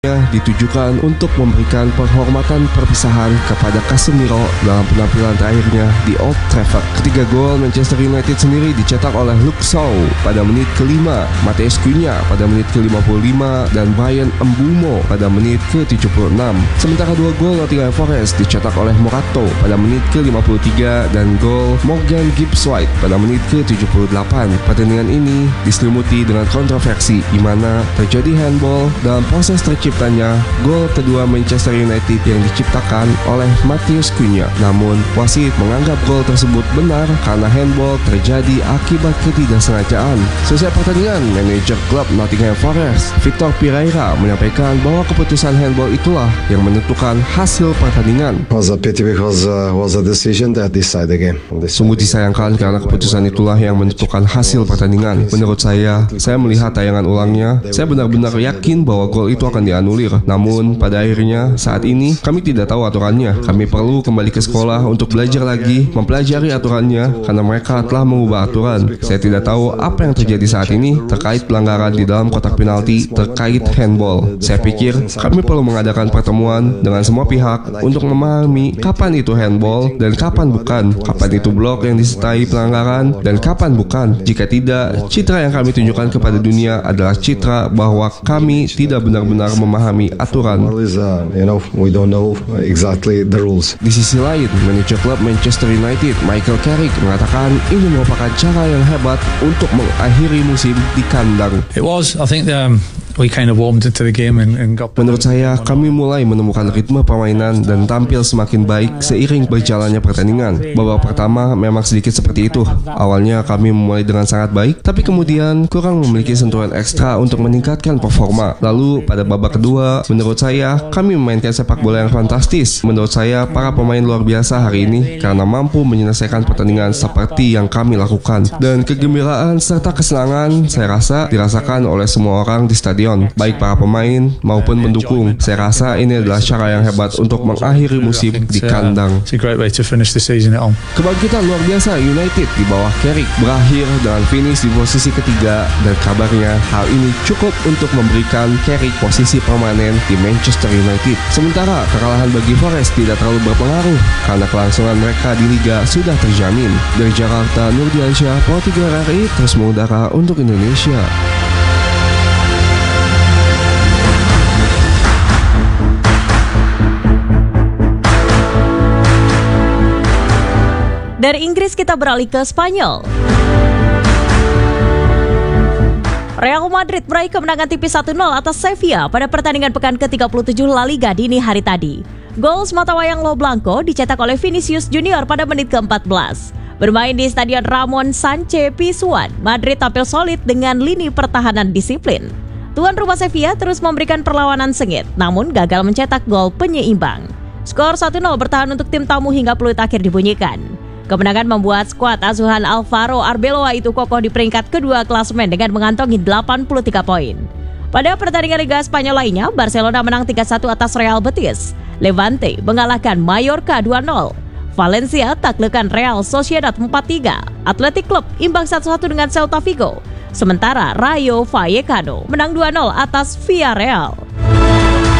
ditujukan untuk memberikan penghormatan perpisahan kepada Casemiro dalam penampilan terakhirnya di Old Trafford. Ketiga gol Manchester United sendiri dicetak oleh Luke Shaw pada menit ke-5, Matheus Cunha pada menit ke-55, dan Bryan Mbeumo pada menit ke-76. Sementara dua gol Nottingham Forest dicetak oleh Morato pada menit ke-53 dan gol Morgan Gibbs-White pada menit ke-78. Pertandingan ini diselimuti dengan kontroversi di mana terjadi handball dalam proses terciptanya gol kedua Manchester United yang diciptakan oleh Matheus Cunha. Namun, wasit menganggap gol tersebut benar karena handball terjadi akibat ketidaksengajaan. Selesai pertandingan, manajer klub Nottingham Forest, Victor Pereira, menyampaikan bahwa keputusan handball itulah yang menentukan hasil pertandingan. Sungguh disayangkan karena keputusan itulah yang menentukan hasil pertandingan. Menurut saya melihat tayangan ulangnya, saya benar-benar yakin bahwa gol itu akan dianulir. Namun pada akhirnya saat ini kami tidak tahu aturannya. Kami perlu kembali ke sekolah untuk belajar lagi, mempelajari aturannya karena mereka telah mengubah aturan. Saya tidak tahu apa yang terjadi saat ini terkait pelanggaran di dalam kotak penalti terkait handball. Saya pikir kami perlu mengadakan pertemuan dengan semua pihak untuk memahami kapan itu handball dan kapan bukan, kapan itu blok yang disertai pelanggaran dan kapan bukan. Jika tidak, citra yang kami tunjukkan kepada dunia adalah citra bahwa kami tidak benar-benar memahami aturan. Di sisi lain, manajer klub Manchester United, Michael Carrick, mengatakan ini merupakan cara yang hebat untuk mengakhiri musim di kandang. Menurut saya, kami mulai menemukan ritme permainan dan tampil semakin baik seiring berjalannya pertandingan. Babak pertama memang sedikit seperti itu. Awalnya kami memulai dengan sangat baik, tapi kemudian kurang memiliki sentuhan ekstra untuk meningkatkan performa. Lalu pada babak kedua, menurut saya kami memainkan sepak bola yang fantastis. Menurut saya para pemain luar biasa hari ini karena mampu menyelesaikan pertandingan seperti yang kami lakukan. Dan kegembiraan serta kesenangan saya rasa dirasakan oleh semua orang di stadion, baik para pemain maupun pendukung. Saya rasa ini adalah cara yang hebat untuk mengakhiri musim di kandang. Kebangkitan luar biasa United di bawah Carrick berakhir dengan finish di posisi ketiga, dan kabarnya hal ini cukup untuk memberikan Carrick posisi permanen di Manchester United. Sementara kekalahan bagi Forest tidak terlalu berpengaruh karena kelangsungan mereka di Liga sudah terjamin. Dari Jakarta, Nurdiansyah, Pro 3 RRI terus mengudara untuk Indonesia. Dari Inggris kita beralih ke Spanyol. Real Madrid meraih kemenangan tipis 1-0 atas Sevilla pada pertandingan pekan ke-37 La Liga dini hari tadi. Gol sematawayang Lo Blanco dicetak oleh Vinicius Junior pada menit ke-14. Bermain di Stadion Ramon Sánchez Pizjuan, Madrid tampil solid dengan lini pertahanan disiplin. Tuan rumah Sevilla terus memberikan perlawanan sengit, namun gagal mencetak gol penyeimbang. Skor 1-0 bertahan untuk tim tamu hingga peluit akhir dibunyikan. Kemenangan membuat skuad asuhan Alvaro Arbeloa itu kokoh di peringkat kedua klasemen dengan mengantongi 83 poin. Pada pertandingan Liga Spanyol lainnya, Barcelona menang 3-1 atas Real Betis. Levante mengalahkan Mallorca 2-0. Valencia taklukkan Real Sociedad 4-3. Athletic Club imbang 1-1 dengan Celta Vigo. Sementara Rayo Vallecano menang 2-0 atas Villarreal.